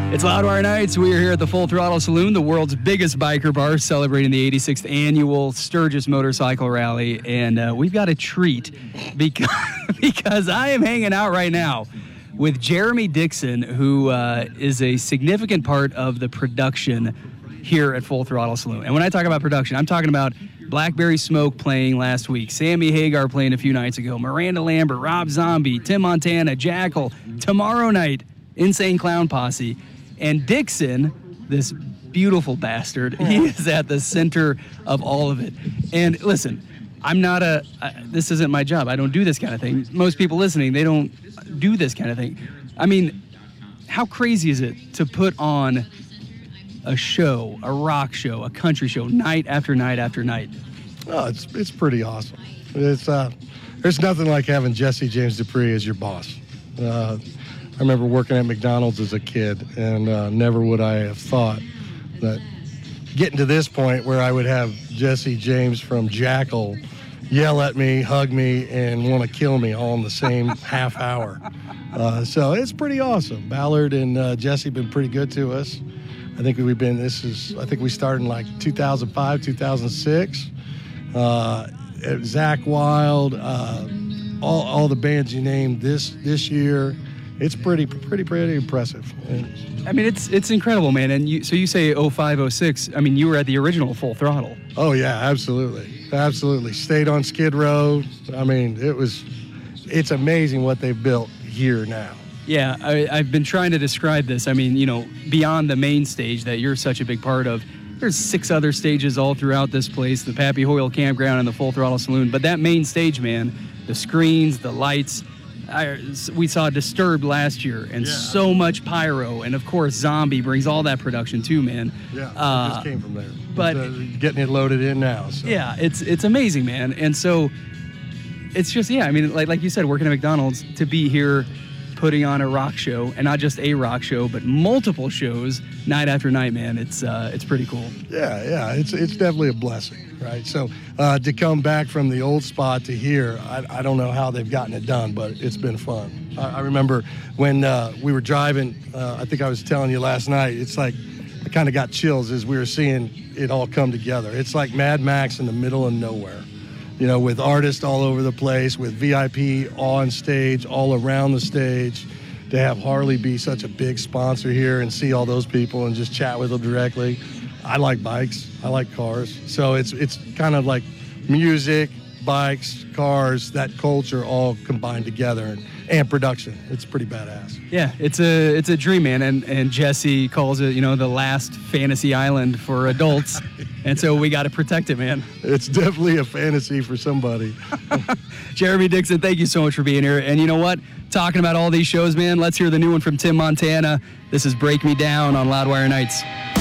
It's Loudwire Nights. We are here at the Full Throttle Saloon, the world's biggest biker bar, celebrating the 86th annual Sturgis Motorcycle Rally. And we've got a treat because I am hanging out right now with Jeremy Dixon, who is a significant part of the production here at Full Throttle Saloon. And when I talk about production, I'm talking about Blackberry Smoke playing last week, Sammy Hagar playing a few nights ago, Miranda Lambert, Rob Zombie, Tim Montana, Jackal, tomorrow night, Insane Clown Posse. And Dixon, this beautiful bastard, he is at the center of all of it. And listen, I'm not this isn't my job. I don't do this kind of thing. Most people listening, they don't do this kind of thing. I mean, how crazy is it to put on a show, a rock show, a country show, night after night after night? Oh, it's pretty awesome. There's nothing like having Jesse James Dupree as your boss. I remember working at McDonald's as a kid, and never would I have thought that getting to this point where I would have Jesse James from Jackal yell at me, hug me, and want to kill me all in the same half hour. So it's pretty awesome. Ballard and Jesse have been pretty good to us. I think we started in like 2005, 2006. Zach Wild, all the bands you named this year. It's pretty impressive. I mean, it's incredible, man. And you say 05, 06. I mean, you were at the original Full Throttle. Oh yeah, absolutely. Stayed on Skid Row. I mean, it's amazing what they've built here now. Yeah, I've been trying to describe this. I mean, beyond the main stage that you're such a big part of, there's 6 other stages all throughout this place, the Pappy Hoyle Campground and the Full Throttle Saloon. But that main stage, man, the screens, the lights. We saw Disturbed last year, and so much pyro, and of course Zombie brings all that production too, man. Yeah, it just came from there. But getting it loaded in now. So. Yeah, it's amazing, man. And so it's just I mean, like you said, working at McDonald's, to be here putting on a rock show, and not just a rock show, but multiple shows night after night, man. It's pretty cool. Yeah, it's definitely a blessing. Right, so to come back from the old spot to here, I don't know how they've gotten it done, but it's been fun. I remember when we were driving, I think I was telling you last night, it's like I kind of got chills as we were seeing it all come together. It's like Mad Max in the middle of nowhere, with artists all over the place, with VIP on stage, all around the stage. To have Harley be such a big sponsor here and see all those people and just chat with them directly. I like bikes. I like cars. So it's kind of like music, bikes, cars, that culture all combined together and production. It's pretty badass. Yeah, it's a dream, man. And Jesse calls it, the last fantasy island for adults. And so we got to protect it, man. It's definitely a fantasy for somebody. Jeremy Dixon, thank you so much for being here. And you know what? Talking about all these shows, man, let's hear the new one from Tim Montana. This is Break Me Down on Loudwire Nights.